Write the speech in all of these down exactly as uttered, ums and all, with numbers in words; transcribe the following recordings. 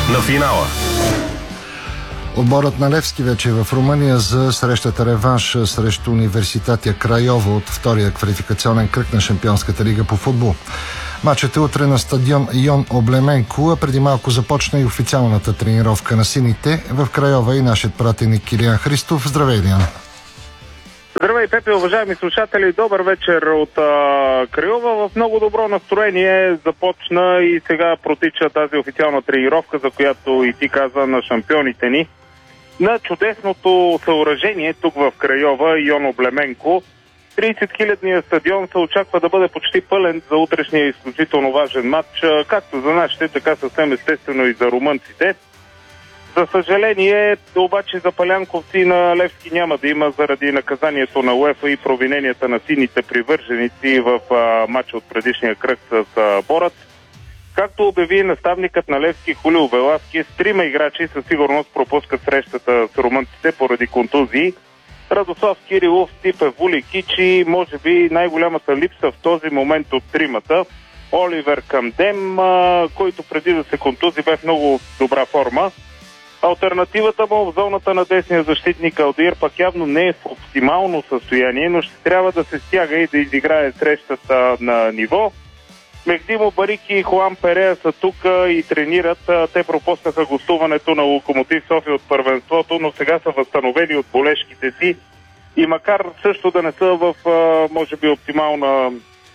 на финала. Отборът на Левски вече е в Румъния за срещата реванш срещу Университатия Крайово от втория квалификационен кръг на Шампионската лига по футбол. Матчът е утре на стадион Йон Облеменко, а преди малко започна и официалната тренировка на сините. В Крайова и нашият пратеник Илиян Христов. Здравей, Илиян! Здравей, Пепе, уважаеми слушатели! Добър вечер от а, Крайова. В много добро настроение започна и сега протича тази официална тренировка, за която и ти каза, на шампионите ни. На чудесното съоръжение тук в Крайова, Йон Облеменко. тридесет хилядния стадион се очаква да бъде почти пълен за утрешния изключително важен матч, както за нашите, така съвсем естествено и за румънците. За съжаление, обаче за палянковци на Левски няма да има заради наказанието на УЕФА и провиненията на сините привърженици в а, матча от предишния кръг с а, Борът. Както обяви наставникът на Левски Хулио Веласкес, трима играчи със сигурност пропускат срещата с румънците поради контузии. Радослав Кирилов, Стипе Вуликичи, може би най-голямата липса в този момент от тримата. Оливер Камдем, а, който преди да се контузи бе в много добра форма. Алтернативата му в зоната на десния защитник Алдир пак явно не е в оптимално състояние, но ще трябва да се стяга и да изиграе срещата на ниво. Мехдимо Барики и Хуан Перея са тук и тренират. Те пропуснаха гостуването на Локомотив София от първенството, но сега са възстановени от болешките си. И макар също да не са в, може би, оптимална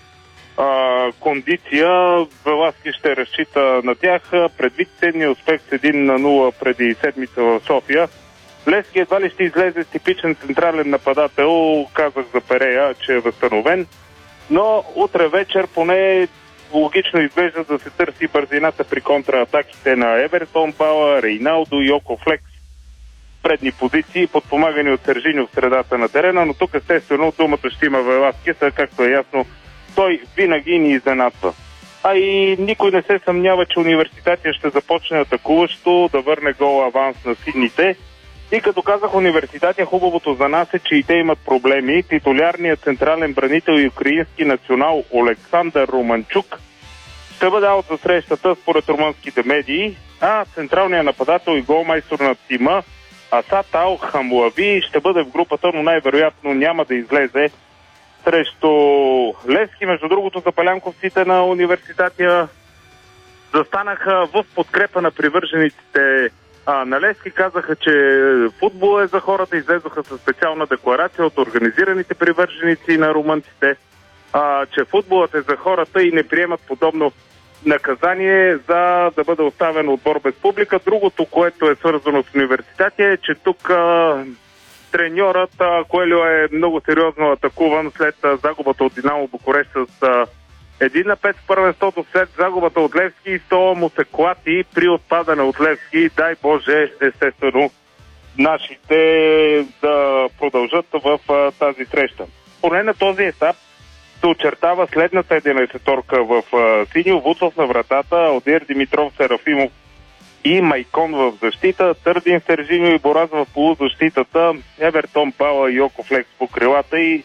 а, кондиция, Веласки ще разчита на тях. Предвид ценния успех с един на нула преди седмица в София, Левски едва ли ще излезе с типичен централен нападател. Казах за Перея, че е възстановен. Но утре вечер поне логично изглежда да се търси бързината при контратаките на Евертон, Бала, Рейналдо и Око Флекс. Предни позиции, подпомагани от Сержиньо в средата на терена, но тук естествено думата ще има Веласкеса, както е ясно, той винаги ни изненадва. А и никой не се съмнява, че Университатия ще започне атакуващо, да върне гол аванс на сините. И като казах Университатия, хубавото за нас е, че и те имат проблеми. Титулярният централен бранител и украински национал Олександър Романчук ще бъде аут за срещата според румънските медии, а централният нападател и голмайстор на тима Асат Ал Хамлави ще бъде в групата, но най-вероятно няма да излезе срещу Левски. Между другото, за палянковците на Университатия застанаха в подкрепа на привържениците А, на Левски, казаха, че футбол е за хората, излезоха със специална декларация от организираните привърженици на румънците, а, че футболът е за хората и не приемат подобно наказание за да бъде оставен отбор без публика. Другото, което е свързано с Университетия, е, че тук а, треньорът а, Коелио е много сериозно атакуван след а, загубата от Динамо Букурещ с а, Един на пет в първенството след загубата от Левски и сто му се клати при отпадане от Левски. Дай Боже, естествено, нашите да продължат в а, тази среща. Поне на този етап се очертава следната единайсеторка в а, синьо: Вуцов на вратата, Алдир, Димитров, Серафимов и Майкон в защита, Търдин, Сержиньо и Бораз в полузащитата, Евертон, Бала и Око Флекс по крилата и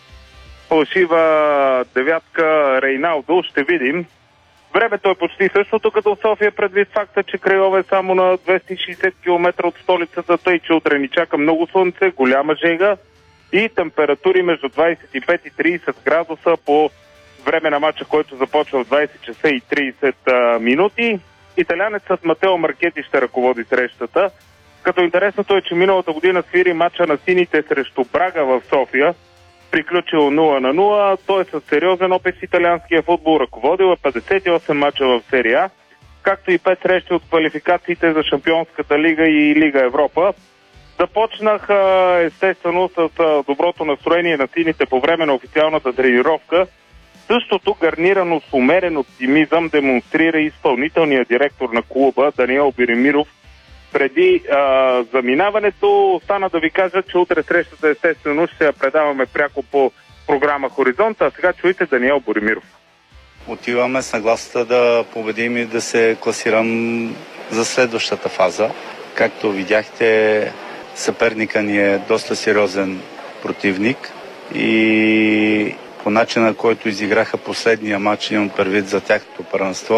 фалшива девятка Рейналдо. Ще видим. Времето е почти същото като в София, предвид факта, че Крайова е само на двеста и шейсет километра от столицата, тъй че утре ни чака много слънце, голяма жега и температури между двайсет и пет и трийсет градуса по време на матча, който започва в двайсет часа и трийсет минути. Италянецът Матео Маркети ще ръководи срещата, като интересното е, че миналата година свири матча на сините срещу Брага в София, приключил нула на нула. Той е със сериозен опит в италианския футбол, ръководил е петдесет и осем мача в серия А, както и пет срещи от квалификациите за Шампионската лига и Лига Европа. Започнах естествено с доброто настроение на сините по време на официалната тренировка. Същото, гарнирано с умерен оптимизъм, демонстрира изпълнителният директор на клуба Даниел Беремиров. Преди а, заминаването остана да ви кажа, че утре срещата естествено ще я предаваме пряко по програма Хоризонт, а сега чуйте Даниел Боримиров. Отиваме с нагласата да победим и да се класирам за следващата фаза. Както видяхте, съперника ни е доста сериозен противник и по начина, който изиграха последния матч, имам предвид за тяхното първенство,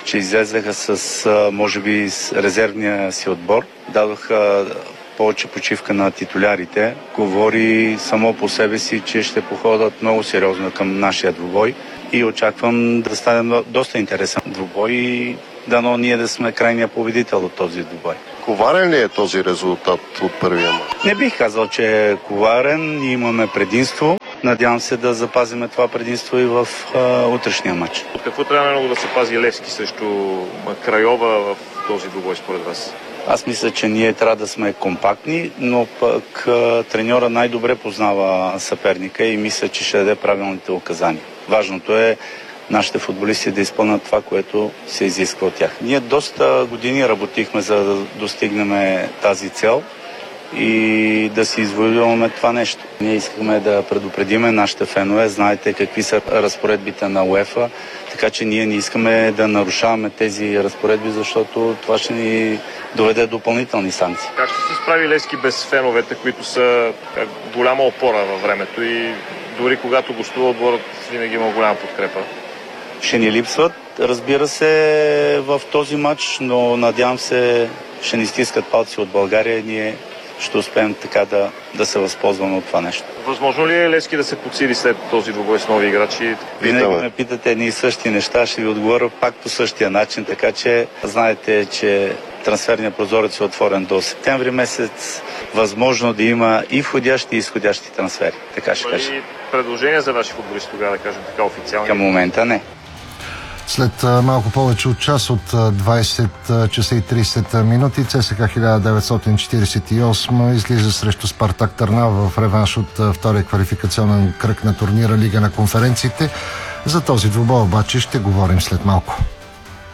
че излезаха с, може би, с резервния си отбор. Дадоха повече почивка на титулярите. Говори само по себе си, че ще походят много сериозно към нашия двубой и очаквам да стане доста интересен двубой и дано ние да сме крайния победител от този двубой. Коварен ли е този резултат от първия мач? Не бих казал, че е коварен. Ние имаме предимство. Надявам се да запазим това предимство и в а, утрешния матч. От какво трябва много да се пази Левски срещу Крайова в този двубой според вас? Аз мисля, че ние трябва да сме компактни, но пък а, треньора най-добре познава съперника и мисля, че ще даде правилните указания. Важното е нашите футболисти да изпълнят това, което се изисква от тях. Ние доста години работихме, за да достигнем тази цел и да си извоюваме това нещо. Ние искаме да предупредиме нашите фенове, знаете какви са разпоредбите на УЕФА, така че ние не искаме да нарушаваме тези разпоредби, защото това ще ни доведе допълнителни санкции. Как ще се справи Левски без феновете, които са как, голяма опора във времето и дори когато гостува отборът винаги има голяма подкрепа? Ще ни липсват, разбира се, в този матч, но надявам се, ще ни стискат палци от България и ние ще успеем така да, да се възползваме от това нещо. Възможно ли е Левски да се подсили след този двубой с нови играчи? Винаги ме питате едни и същи неща, ще ви отговоря пак по същия начин, така че знаете, че трансферният прозорец е отворен до септември месец. Възможно да има и входящи и изходящи трансфери. Така ще кажа. Има ли предложения за ваши футболисти тогава, да кажем така официално? Към момента не. След малко повече от час, от двайсет часа и трийсет минути, ЦСКА хиляда деветстотин четирийсет и осем излиза срещу Спартак Търнава в реванш от втория квалификационен кръг на турнира Лига на конференциите. За този двубой обаче ще говорим след малко.